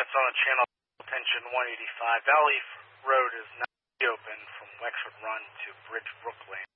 That's on the channel. Attention 185. Valley Road is not open from Wexford Run to Bridge Brookland.